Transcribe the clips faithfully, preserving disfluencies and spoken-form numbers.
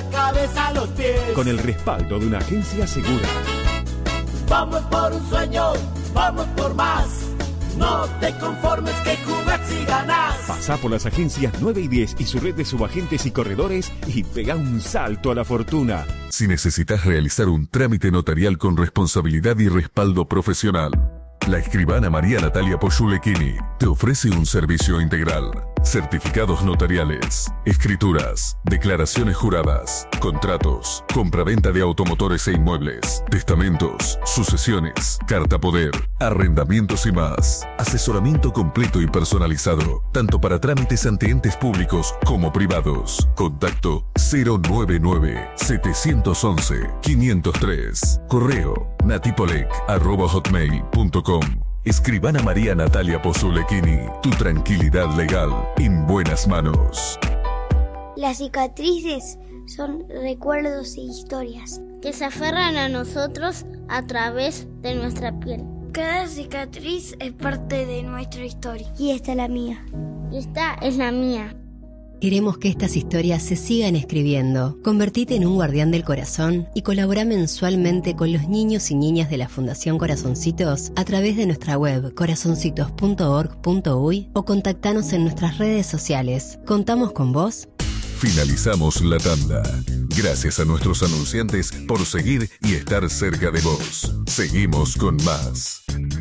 cabeza a los pies. Con el respaldo de una agencia segura. Vamos por un sueño, vamos por más. No te conformes que jugás y ganás. Pasá por las agencias nueve y diez y su red de subagentes y corredores y pegá un salto a la fortuna. Si necesitas realizar un trámite notarial con responsabilidad y respaldo profesional, la escribana María Natalia Poyulekini te ofrece un servicio integral. Certificados notariales, escrituras, declaraciones juradas, contratos, compraventa de automotores e inmuebles, testamentos, sucesiones, carta poder, arrendamientos y más. Asesoramiento completo y personalizado, tanto para trámites ante entes públicos como privados. Contacto cero nueve nueve, siete once, quinientos tres. Correo natipolec arroba hotmail punto com. Escribana María Natalia Poyulekini, tu tranquilidad legal en buenas manos. Las cicatrices son recuerdos e historias que se aferran a nosotros a través de nuestra piel. Cada cicatriz es parte de nuestra historia. Y esta es la mía. Y esta es la mía. Queremos que estas historias se sigan escribiendo. Convertite en un guardián del corazón y colabora mensualmente con los niños y niñas de la Fundación Corazoncitos a través de nuestra web corazoncitos punto org punto uy o contactanos en nuestras redes sociales. ¿Contamos con vos? Finalizamos la tanda. Gracias a nuestros anunciantes por seguir y estar cerca de vos. Seguimos con más.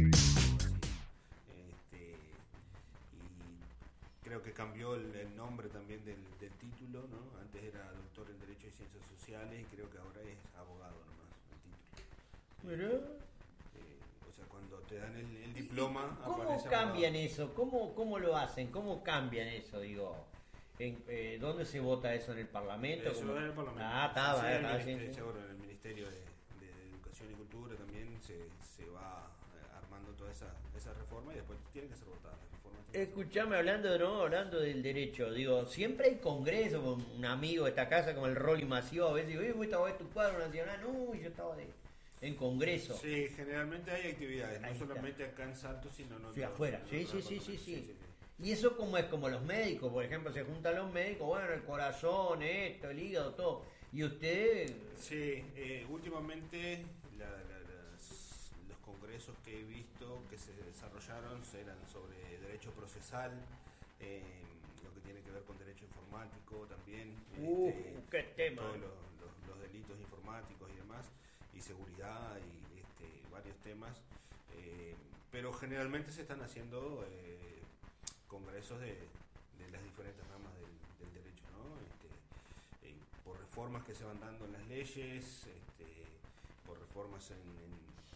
Cambió el, el nombre también del, del título, ¿no? Antes era doctor en Derecho y Ciencias Sociales y creo que ahora es abogado nomás el título. ¿Pero? Eh, o sea, cuando te dan el, el diploma... ¿Cómo cambian abogado. Eso? ¿Cómo, ¿Cómo lo hacen? ¿Cómo cambian eso, digo? ¿En, eh, ¿Dónde se vota eso? ¿En el Parlamento? Eso en el Parlamento. Ah, estaba, sí, estaba, sí, sí, sí. Seguro, en el Ministerio de, de Educación y Cultura también se, se va armando toda esa, esa reforma y después tiene que ser votada. Escuchame, hablando no hablando del derecho, digo, siempre hay congreso con un amigo de esta casa como el Rolly Mació, a veces digo, oye, estaba de tu cuadro nacional, no, yo estaba de, en congreso. Sí, generalmente hay actividades, Ahí no está. solamente acá en Salto, sino no, sí, no, afuera, no, sí, no, sí, no, sí, no, sí, sí, sí, sí, sí. Y eso como es como los médicos, por ejemplo, se juntan los médicos, bueno, el corazón, esto, el hígado, todo. Y usted... Sí, eh, últimamente la, la, las, los congresos que he visto que se desarrollaron eran sobre derecho procesal, eh, lo que tiene que ver con derecho informático también, Uh, este, qué tema. todos los, los, los delitos informáticos y demás, y seguridad y este, varios temas, eh, pero generalmente se están haciendo eh, congresos de, de las diferentes ramas del, del derecho, ¿no? Este, eh, por reformas que se van dando en las leyes, este, por reformas en, en,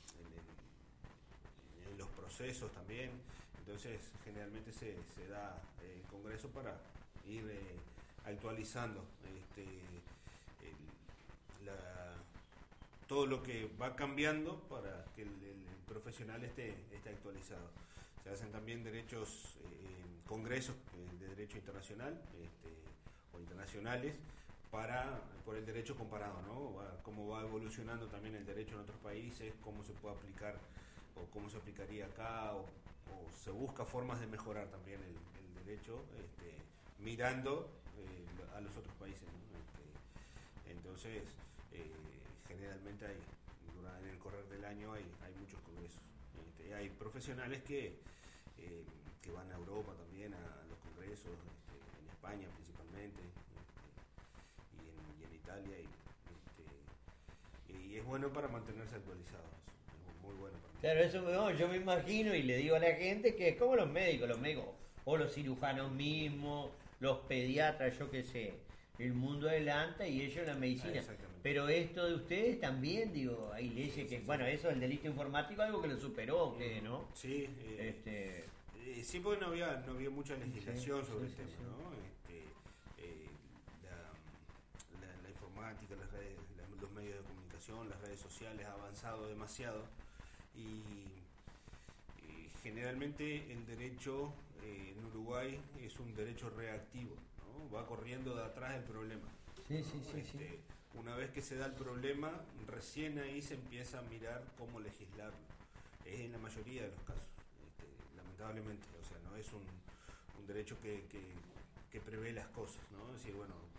en, en los procesos también. Entonces generalmente se, se da el eh, congreso para ir eh, actualizando este, el, la, todo lo que va cambiando para que el, el, el profesional esté, esté actualizado. Se hacen también derechos, eh, congresos de derecho internacional este, o internacionales para por el derecho comparado, ¿no? Va, cómo va evolucionando también el derecho en otros países, cómo se puede aplicar o cómo se aplicaría acá o, o se busca formas de mejorar también el, el derecho este, mirando eh, a los otros países, ¿no? Este, entonces eh, generalmente hay durante en el correr del año hay, hay muchos congresos, este, hay profesionales que eh, que van a Europa también a los congresos, este, en España principalmente este, y, en, y en Italia y, este, y es bueno para mantenerse actualizados, es muy bueno para Claro, eso no, yo me imagino y le digo a la gente que es como los médicos, los médicos, o los cirujanos mismos, los pediatras, yo qué sé, el mundo adelanta y ellos la medicina. Ah, pero esto de ustedes también, digo, hay leyes sí, que, sí, bueno, sí. Eso del delito informático, algo que lo superó ustedes, ¿no? Sí, eh, este... eh, sí, porque no había, no había mucha legislación sí, sobre sí, el sí, tema, sí. ¿no? Este, eh, la, la, la informática, las redes, la, los medios de comunicación, las redes sociales ha avanzado demasiado. Y, y generalmente el derecho eh, en Uruguay es un derecho reactivo, ¿no? Va corriendo de atrás del problema. Sí, sí, sí, este, sí. Una vez que se da el problema, recién ahí se empieza a mirar cómo legislarlo. Es en la mayoría de los casos, este, lamentablemente. O sea, no es un, un derecho que, que, que prevé las cosas, ¿no? Es decir, bueno,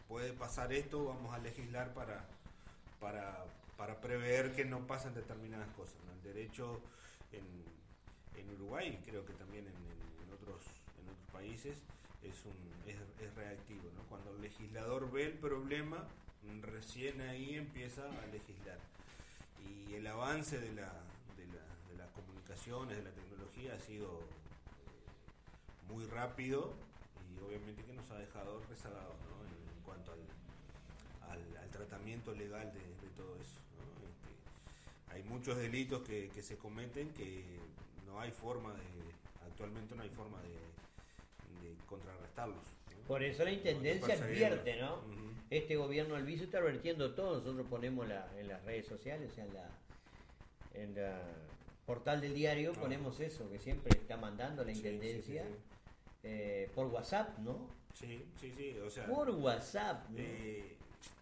puede pasar esto, vamos a legislar para, para, para prever que no pasen determinadas cosas, ¿no? El derecho en, en Uruguay, creo que también en, en, en, otros, en otros países, es, un, es, es reactivo, ¿no? Cuando el legislador ve el problema, recién ahí empieza a legislar. Y el avance de, la, de, la, de las comunicaciones, de la tecnología, ha sido muy rápido y obviamente que nos ha dejado rezagados, ¿no? en, en cuanto al, al, al tratamiento legal de, de todo eso, ¿no? Este, hay muchos delitos que, que se cometen que no hay forma de, actualmente no hay forma de, de contrarrestarlos, ¿no? Por eso la Intendencia no advierte, ¿no? Uh-huh. Este gobierno del vicio está advirtiendo todo. Nosotros ponemos la, en las redes sociales, o sea, en la, en la portal del diario, uh-huh. ponemos eso, que siempre está mandando la Intendencia. Sí, sí, sí, sí. Eh, por WhatsApp, ¿no? Sí, sí, sí, o sea... Por WhatsApp, ¿no? Eh,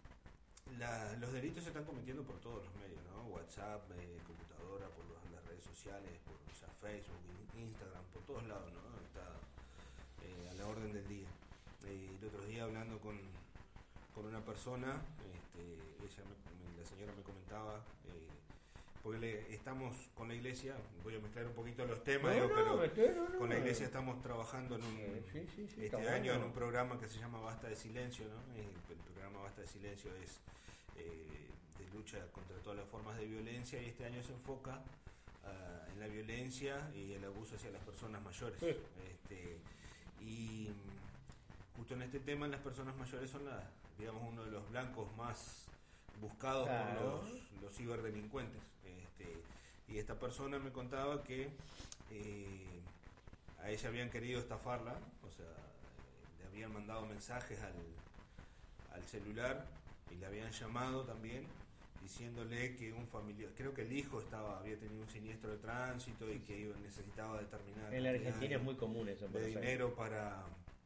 la, los delitos se están cometiendo por todos los medios, ¿no? WhatsApp, eh, computadora, por los, las redes sociales, por o sea, Facebook, Instagram, por todos lados, ¿no? Está eh, a la orden del día. Eh, el otro día hablando con, con una persona, este, ella me, me, la señora me comentaba... Eh, porque le, estamos con la iglesia, voy a mezclar un poquito los temas, no, digo, no, pero usted, no, no, con la iglesia estamos trabajando en un, sí, sí, sí, este año bueno. en un programa que se llama Basta de Silencio, ¿no? El, el programa Basta de Silencio es eh, de lucha contra todas las formas de violencia y este año se enfoca uh, en la violencia y el abuso hacia las personas mayores. Sí. Este, y justo en este tema las personas mayores son la, digamos, uno de los blancos más buscados claro. por los, los ciberdelincuentes. Este, y esta persona me contaba que eh, a ella habían querido estafarla, o sea, le habían mandado mensajes al, al celular y le habían llamado también diciéndole que un familiar, creo que el hijo estaba había tenido un siniestro de tránsito y que iba, necesitaba determinada en la Argentina es muy común eso, de dinero para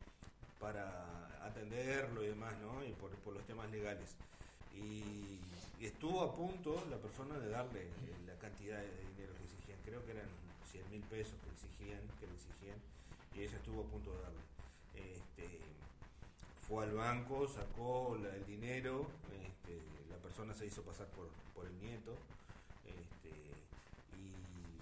para atenderlo y demás, ¿no? Y por, por los temas legales. Y, y estuvo a punto la persona de darle la cantidad de dinero que exigían, creo que eran cien mil pesos que exigían, que le exigían, y ella estuvo a punto de darle. Este, fue al banco, sacó la, el dinero, este, la persona se hizo pasar por, por el nieto, este, y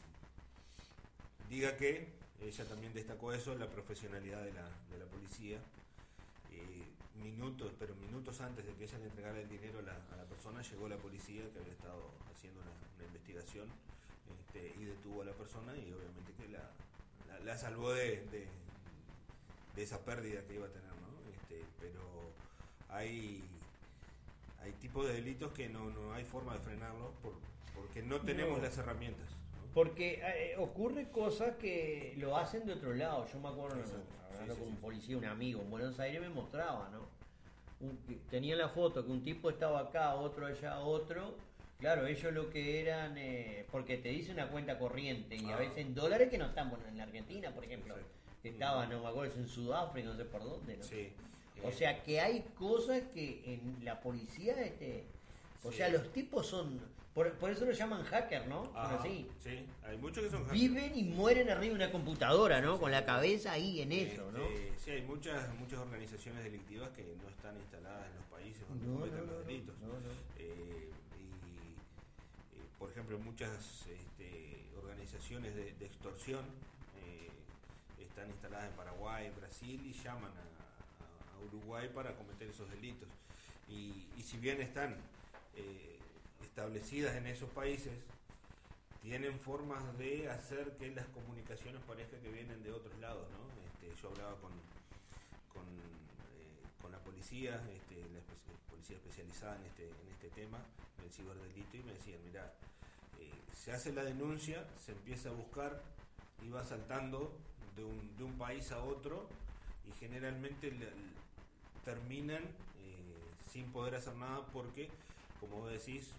diga que ella también destacó eso, la profesionalidad de la, de la policía. Eh, minutos, pero minutos antes de que ella le entregara el dinero a la, a la persona, llegó la policía que había estado haciendo una, una investigación este, y detuvo a la persona y obviamente que la, la, la salvó de, de, de esa pérdida que iba a tener, ¿no? Este, pero hay hay tipos de delitos que no, no hay forma de frenarlos por, porque no tenemos no. las herramientas. Porque eh, ocurre cosas que lo hacen de otro lado. Yo me acuerdo, hablando sí, sí, con un sí. policía, un amigo en Buenos Aires, me mostraba, ¿no? Un, tenía la foto que un tipo estaba acá, otro allá, otro. Claro, ellos lo que eran, eh, porque te dice una cuenta corriente y ah. a veces en dólares que no están, bueno, en la Argentina, por ejemplo, sí. estaba, no me acuerdo, en Sudáfrica, no sé por dónde, ¿no? Sí. O sea que hay cosas que en la policía, este, o sí. sea, los tipos son... Por, por eso lo llaman hacker, ¿no? Ajá, así. Sí, hay muchos que son hackers. Viven y mueren arriba de una computadora, ¿no? Sí, con la cabeza ahí en este, eso, ¿no? Sí, hay muchas muchas organizaciones delictivas que no están instaladas en los países donde no, cometen no, los delitos. No, no. Eh, y, y, por ejemplo, muchas este, organizaciones de, de extorsión eh, están instaladas en Paraguay, Brasil y llaman a, a Uruguay para cometer esos delitos. Y, y si bien están... Eh, establecidas en esos países, tienen formas de hacer que las comunicaciones parezca que vienen de otros lados, ¿no? Este, yo hablaba con con, eh, con la policía, este, la espe- policía especializada en este en este tema, en el ciberdelito, y me decían, mira, eh, se hace la denuncia, se empieza a buscar y va saltando de un, de un país a otro y generalmente le, le, terminan eh, sin poder hacer nada porque, como vos decís,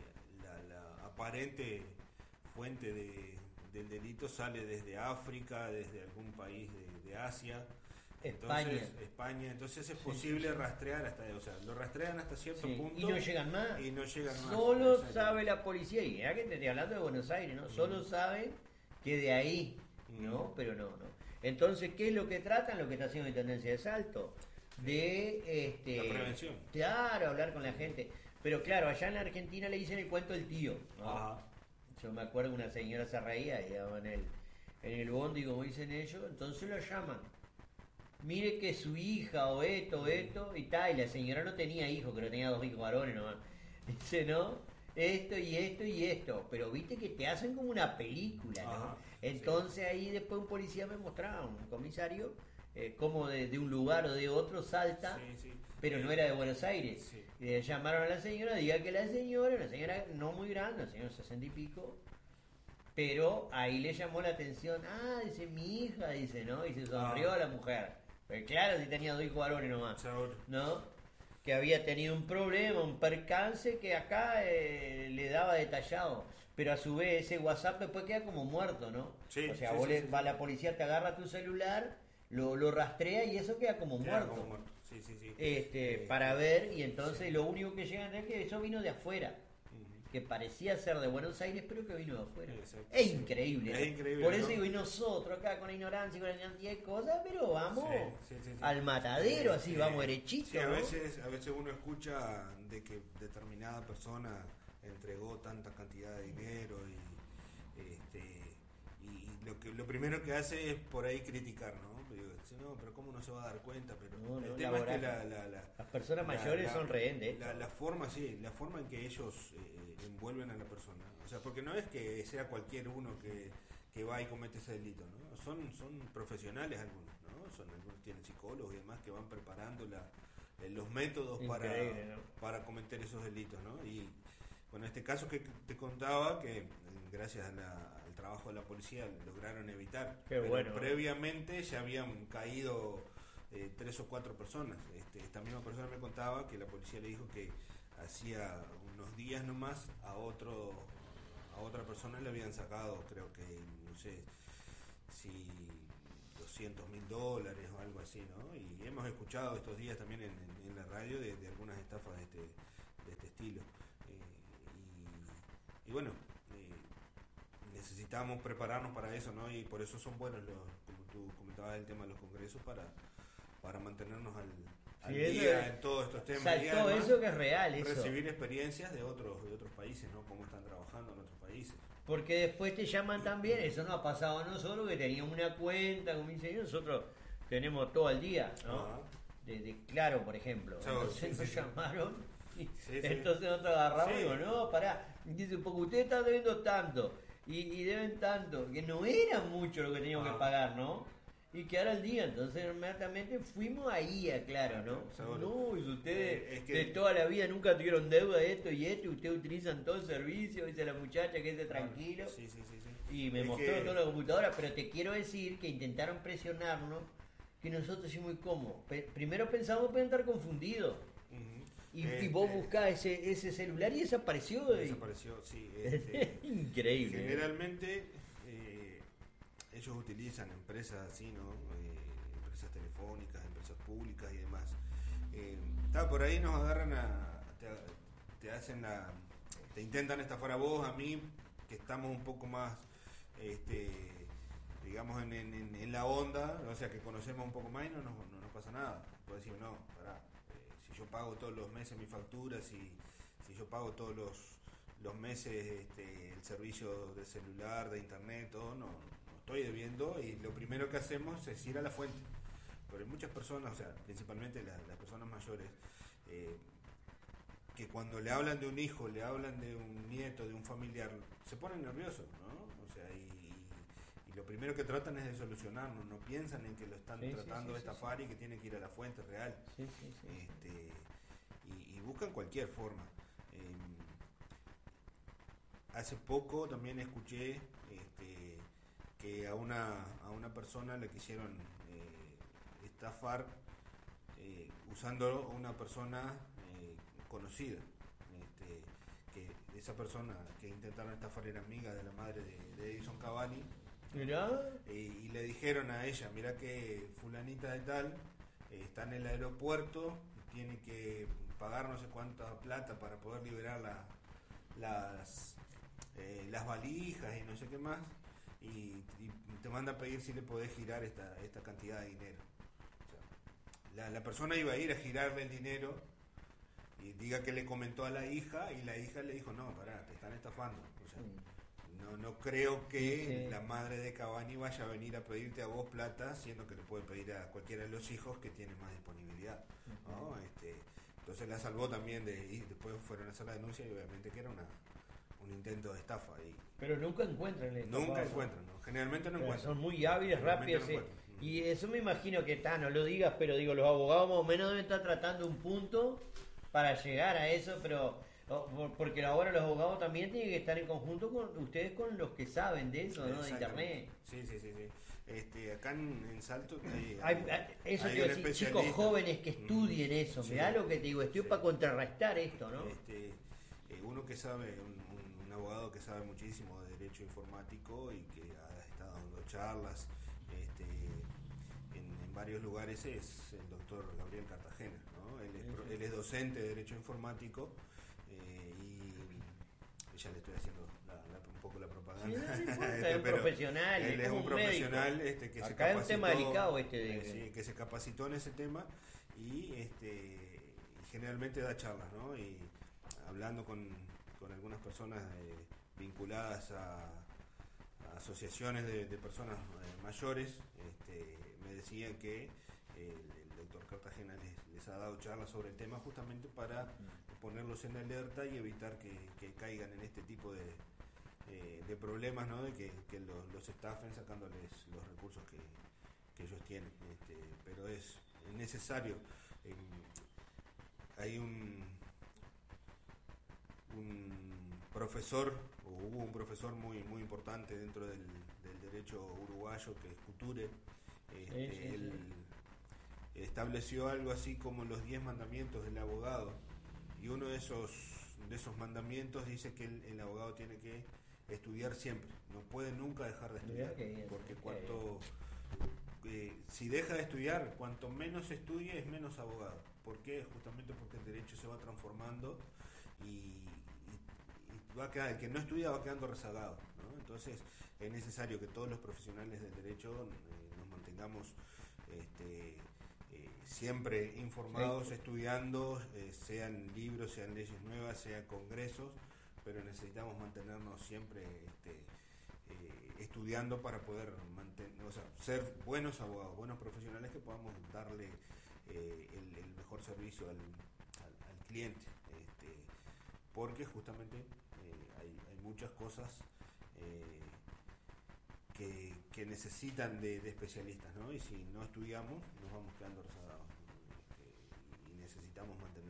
aparente fuente de, del delito sale desde África, desde algún país de, de Asia, España. Entonces, España, entonces es posible sí, sí, sí. rastrear hasta, o sea, lo rastrean hasta cierto sí. punto y no llegan más. Y no llegan más. Solo más, sabe la policía, y ya que te estoy hablando de Buenos Aires, ¿no? Mm. Solo saben que de ahí, ¿no? Mm. Pero no, no. Entonces, ¿qué es lo que tratan? Lo que está haciendo la Intendencia de Salto. de este, la prevención. Claro, hablar con la gente. Pero claro, allá en la Argentina le dicen el cuento del tío, ¿no? Ajá. Yo me acuerdo que una señora se reía y en el, en el bondi, como dicen ellos, entonces lo llaman. Mire que su hija o esto, o esto, y tal, y la señora no tenía hijos, que no tenía dos hijos varones nomás. Dice, ¿no? Esto y esto y esto, pero viste que te hacen como una película, ¿no? Ajá, Entonces sí. Ahí después un policía me mostraba, un comisario, eh, como de, de un lugar o de otro salta, sí, sí. pero no era de Buenos Aires. Sí. Y le llamaron a la señora, diga que la señora, una señora no muy grande, una señora sesenta y pico, pero ahí le llamó la atención, ah, dice, mi hija, dice, ¿no? Y se sonrió ah. a la mujer. Pero claro, si tenía dos hijos varones nomás, Seguro. ¿no? Que había tenido un problema, un percance que acá eh, le daba detallado. Pero a su vez ese WhatsApp después queda como muerto, ¿no? Sí, o sea, sí, vos sí, le, sí, va sí. la policía, te agarra tu celular, lo, lo rastrea y eso queda como Queda muerto. como muerto. Sí, sí, sí. Este, Eh, para ver, y entonces sí. lo único que llegan es que eso vino de afuera. Ujú. Que parecía ser de Buenos Aires, pero que vino de afuera. Exacto, Es sí. increíble. Es ¿no? increíble, Por eso ¿no? digo, y nosotros acá con la ignorancia y con la cantidad de cosas, pero vamos Sí, sí, sí, sí. al matadero, así, Sí, vamos derechito. sí, a ¿no? veces, a veces uno escucha de que determinada persona entregó tanta cantidad de dinero y, este, y, y lo que lo primero que hace es por ahí criticar, ¿no? Digo, no, pero cómo no se va a dar cuenta, pero No, no, el tema laboral. es que la, la, la, Las personas la- mayores la- son rehén de esto. la, la forma, sí, la forma en que ellos eh, envuelven a la persona, o sea, porque no es que sea cualquier uno que, que va y comete ese delito, ¿no? Son, son profesionales algunos, ¿no? Son algunos tienen psicólogos y demás que van preparando la, eh, los métodos para, Increíble, ¿no? para cometer esos delitos, ¿no? Y bueno, este caso que te contaba, que eh, gracias a la- al trabajo de la policía lograron evitar, Qué pero bueno. previamente ya habían caído eh, tres o cuatro personas. Este, esta misma persona me contaba que la policía le dijo que hacía unos días nomás a otro a otra persona le habían sacado, creo que, no sé, si doscientos mil dólares o algo así, ¿no? Y hemos escuchado estos días también en, en- en la radio de, de algunas estafas de este, de este estilo. Eh, y, y bueno, eh, necesitamos prepararnos para eso, ¿no? Y por eso son buenos, los, como tú comentabas, el tema de los congresos, para, para mantenernos al, al Sí, eso día es- en todos estos temas. Saltó Y además, eso que es real, eso. recibir experiencias de otros de otros países, ¿no? Cómo están trabajando en otros países. Porque después te llaman también, eso nos ha pasado a nosotros, que teníamos una cuenta, como dice yo, nosotros tenemos todo el día, ¿no? Ajá. De, de Claro, por ejemplo. Sí, Entonces sí, nos sí, sí. llamaron y Sí, sí. entonces nosotros agarramos y Sí. digo, no, pará, dice, porque ustedes están debiendo tanto y, y deben tanto, que no era mucho lo que teníamos Ah. que pagar, ¿no? Y quedar al día, entonces inmediatamente fuimos ahí a Claro, ¿no? Seguro. No, y ustedes Eh, es que- de toda la vida nunca tuvieron deuda de esto y esto, y ustedes utilizan todo el servicio, dice la muchacha que es tranquilo. Sí, sí, sí, sí. Y me Es mostró que- toda la computadora, pero te quiero decir que intentaron presionarnos, que nosotros sí muy cómodos. Pe- primero pensamos que pueden estar confundidos. Ujú. Y, Este, y vos buscás ese, ese celular y desapareció. y- Desapareció, sí. Este, Increíble. generalmente eh, ellos utilizan empresas así, ¿no? Eh, empresas telefónicas, empresas públicas y demás. Eh, ta, por ahí nos agarran a... Te, te hacen la... Te intentan estafar a vos, a mí, que estamos un poco más... Este, digamos en, en, en- en la onda, o sea que conocemos un poco más y no nos, no nos pasa nada. Puedo decir, no, pará, eh, si yo pago todos los meses mis facturas, si, si yo pago todos los, los meses este, el servicio de celular, de internet, todo, no, no estoy debiendo, y lo primero que hacemos es ir a la fuente. Pero hay muchas personas, o sea, principalmente la- las personas mayores, eh, que cuando le hablan de un hijo, le hablan de un nieto, de un familiar, se ponen nerviosos, ¿no? O sea, y, y lo primero que tratan es de solucionarlo, no piensan en que lo están Sí, sí, tratando sí, de sí, estafar y que tienen que ir a la fuente real. Sí, sí, sí. Este, y, y buscan cualquier forma. Eh, hace poco también escuché este, que a una, a una persona le quisieron eh, estafar eh, usando a una persona eh, conocida. Este, que esa persona que intentaron estafar era amiga de la madre de, de Edison Cavani. Mirá. Eh, y le dijeron a ella, mira que fulanita de tal eh, está en el aeropuerto, tiene que pagar no sé cuánta plata para poder liberar la, las eh, las valijas y no sé qué más, y, y te manda a pedir si le podés girar esta, esta cantidad de dinero. O sea, la, la persona iba a ir a girarle el dinero y diga que le comentó a la hija y la hija le dijo, no, pará, te están estafando. O sea, no, no creo que sí. la madre de Cavani vaya a venir a pedirte a vos plata, siendo que le puede pedir a cualquiera de los hijos que tiene más disponibilidad, ¿no? Uh-huh. Este, entonces la salvó también de, y después fueron a hacer la denuncia y obviamente que era una un intento de estafa. Y pero nunca encuentran el Nunca estafado, encuentran, ¿no? Generalmente no encuentran. Son muy hábiles, rápidos. No y eso me imagino que está, no lo digas, pero digo, los abogados más o menos deben estar tratando un punto para llegar a eso, pero porque ahora los abogados también tienen que estar en conjunto con ustedes, con los que saben de eso, ¿no? De internet. Sí, sí, sí, sí. Este, acá en, en Salto hay, hay, hay eso hay te decir, chicos jóvenes que estudien eso, sí, mirá lo que te digo, estoy sí. para contrarrestar esto, ¿no? Este, eh, uno que sabe, un, un, un abogado que sabe muchísimo de derecho informático y que ha estado dando charlas este, en, en varios lugares es el doctor Gabriel Cartagena, ¿no? Él es, sí, sí. él es docente de derecho informático eh, y ya le estoy haciendo la, la, un poco la propaganda. Sí, no este, es un profesional, él es un, un profesional este, que acá se capacitó, es un tema delicado este de... eh, sí, que se capacitó en ese tema y este generalmente da charlas, ¿no? Y hablando con, con algunas personas eh, vinculadas a, a asociaciones de, de personas eh, mayores, este, me decían que eh, el, el doctor Cartagena les, les ha dado charlas sobre el tema justamente para ponerlos en alerta y evitar que, que caigan en este tipo de, eh, de problemas, ¿no? De que, que los, los estafen sacándoles los recursos que, que ellos tienen. Este, pero es, es necesario. Eh, hay un un profesor, o hubo un profesor muy muy importante dentro del, del derecho uruguayo que es Couture, este, sí, sí, él sí. estableció algo así como los diez mandamientos del abogado, y uno de esos de esos mandamientos dice que el, el abogado tiene que estudiar siempre, no puede nunca dejar de estudiar, porque cuanto eh, si deja de estudiar, cuanto menos estudie es menos abogado. ¿Por qué? Justamente porque el derecho se va transformando y, y, y va a quedar, el que no estudia va quedando rezagado, ¿no? Entonces es necesario que todos los profesionales del derecho eh, nos mantengamos este, eh, siempre informados, sí. estudiando, eh, sean libros, sean leyes nuevas, sean congresos, pero necesitamos mantenernos siempre este, eh, estudiando para poder mantener, o sea, ser buenos abogados, buenos profesionales que podamos darle eh, el, el mejor servicio al, al, al cliente, este, porque justamente eh, hay, hay muchas cosas eh, que, que necesitan de, de especialistas, ¿no? Y si no estudiamos nos vamos quedando rezagados, este, y necesitamos mantenernos.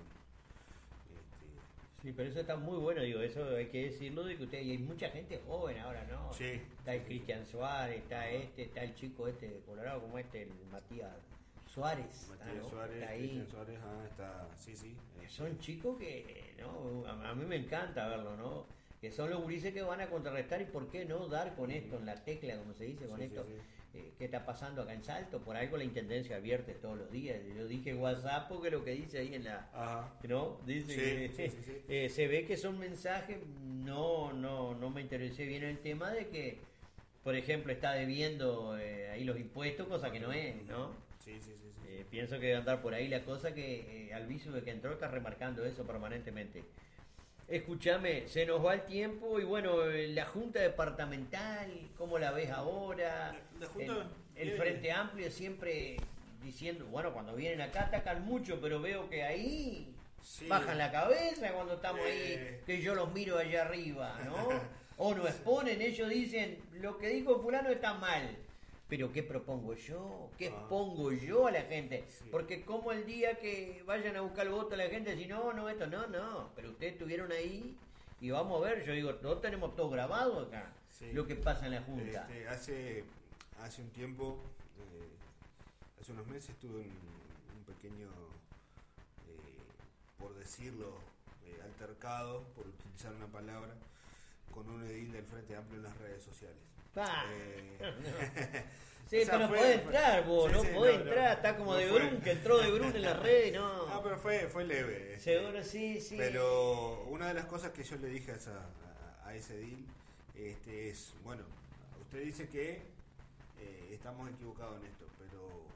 Sí, pero eso está muy bueno, digo, eso hay que decirlo, de que usted, y hay mucha gente joven ahora, ¿no? Sí. Está el Cristian Suárez, está este, está el chico este de Colorado, como este, el Matías Suárez. Matías ¿no? Suárez, está ahí. Cristian Suárez, ah, está, sí, sí. Son sí. chicos que, ¿no? A, a mí me encanta verlo, ¿no? Que son los gurises que van a contrarrestar y por qué no dar con esto en la tecla, como se dice, con sí, esto. Sí, sí. Eh, ¿Qué está pasando acá en Salto? Por algo la Intendencia advierte todos los días. Yo dije WhatsApp porque lo que dice ahí en la... Ajá. ¿No? Dice sí, que sí, sí, sí. Eh, se ve que son mensajes, no no no me interesé bien el tema de que, por ejemplo, está debiendo eh, ahí los impuestos, cosa que no es, ¿no? Sí, sí, sí. sí. Eh, pienso que debe andar por ahí la cosa que eh, Alviso de que entró está remarcando eso permanentemente. Escúchame, se nos va el tiempo y bueno, la Junta Departamental, ¿cómo la ves ahora? La, la junta, el, el Frente Amplio siempre diciendo, bueno, cuando vienen acá atacan mucho, pero veo que ahí sí. bajan la cabeza cuando estamos eh. ahí, que yo los miro allá arriba, ¿no? O no exponen, ellos dicen, lo que dijo fulano está mal. Pero ¿qué propongo yo? ¿Qué ah. pongo yo a la gente? Sí. Porque como el día que vayan a buscar el voto a la gente, si no, no, esto, no, no. Pero ustedes estuvieron ahí y vamos a ver, yo digo, todos tenemos todo grabado acá, sí. lo que pasa en la Junta. Este, hace, hace un tiempo, eh, hace unos meses tuve un, un pequeño, eh, por decirlo, eh, altercado, por utilizar una palabra, con un edil del Frente Amplio en las redes sociales. Ah, eh, sí, o sea, pero no podés entrar vos, sí, no sí, podés no, entrar, no, está como no de fue. Brun, que entró de Brun en las redes, no. No, pero fue, fue leve. Seguro, sí, sí. Pero una de las cosas que yo le dije a, esa, a, a ese deal este, es, bueno, usted dice que eh, estamos equivocados en esto, pero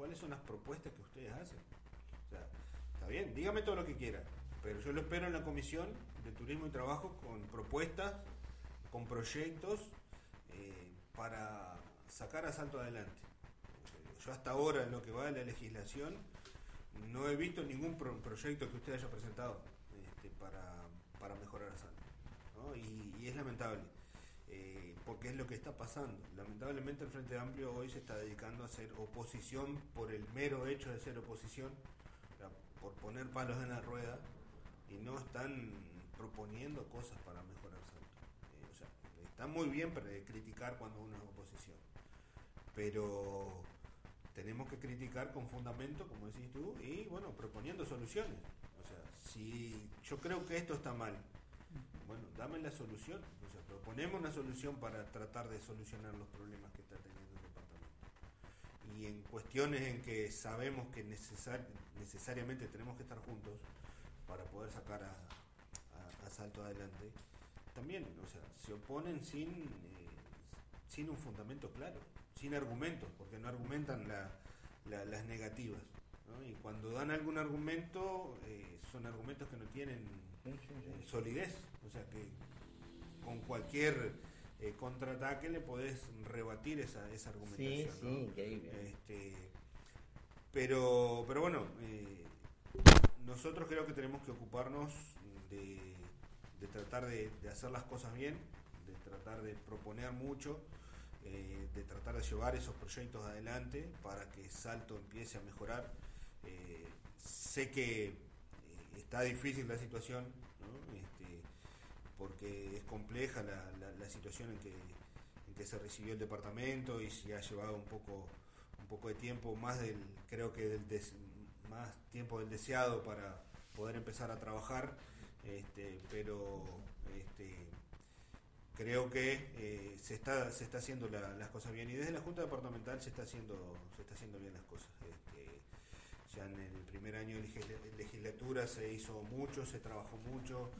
cuáles son las propuestas que ustedes hacen. O sea, está bien, dígame todo lo que quiera, pero yo lo espero en la Comisión de Turismo y Trabajo con propuestas, con proyectos eh, para sacar a Salto adelante. Yo hasta ahora, en lo que va de la legislación, no he visto ningún pro- proyecto que usted haya presentado este, para, para mejorar a Salto, ¿no? Y, y es lamentable, eh, porque es lo que está pasando. Lamentablemente el Frente Amplio hoy se está dedicando a hacer oposición por el mero hecho de ser oposición, o sea, por poner palos en la rueda, y no están proponiendo cosas para mejorar Salto. Eh, o sea, está muy bien para criticar cuando uno es oposición, pero tenemos que criticar con fundamento, como decís tú, y bueno, proponiendo soluciones. O sea, si yo creo que esto está mal, bueno, dame la solución. O sea, proponemos una solución para tratar de solucionar los problemas que está teniendo el departamento. Y en cuestiones en que sabemos que necesar, necesariamente tenemos que estar juntos para poder sacar a, a, a Salto adelante, también, o sea, se oponen sin, eh, sin un fundamento claro, sin argumentos, porque no argumentan la, la, las negativas, ¿no? Y cuando dan algún argumento, eh, son argumentos que no tienen eh, solidez, o sea que con cualquier eh, contraataque le podés rebatir esa, esa argumentación. Sí, sí, ¿no? increíble. Este, pero, pero bueno, eh, nosotros creo que tenemos que ocuparnos de, de tratar de, de hacer las cosas bien, de tratar de proponer mucho, Eh, de tratar de llevar esos proyectos adelante para que Salto empiece a mejorar. Eh, sé que eh, está difícil la situación, ¿no? Este, porque es compleja la, la, la situación en que, en que se recibió el departamento y se ha llevado un poco un poco de tiempo, más del creo que del des, más tiempo del deseado para poder empezar a trabajar, este, pero este, creo que eh, se está se está haciendo la, las cosas bien, y desde la Junta Departamental se está haciendo se está haciendo bien las cosas. Este, ya en el primer año de legislatura se hizo mucho, se trabajó mucho,